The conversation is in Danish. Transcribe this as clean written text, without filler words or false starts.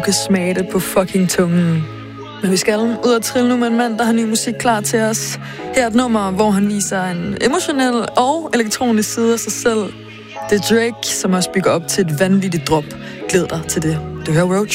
kan smage det på fucking tungen. Men vi skal ud og trille nu med en mand, der har ny musik klar til os. Her er et nummer, hvor han viser en emotionel og elektronisk side af sig selv. Det er Drake, som også bygger op til et vanvittigt drop. Glæd dig til det. Du hører Roach.